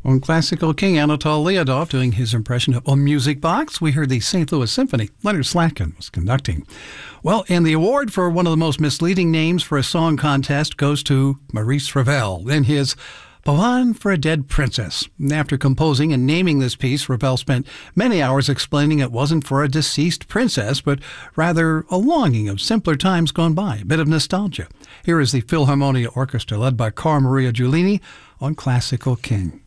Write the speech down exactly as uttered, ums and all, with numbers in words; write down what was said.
On Classical King, Anatol Lyudov doing his impression of A Music Box. We heard the Saint Louis Symphony. Leonard Slatkin was conducting. Well, and the award for one of the most misleading names for a song contest goes to Maurice Ravel in his Pavane for a Dead Princess. After composing and naming this piece, Ravel spent many hours explaining it wasn't for a deceased princess, but rather a longing of simpler times gone by, a bit of nostalgia. Here is the Philharmonia Orchestra led by Carl Maria Giulini on Classical King.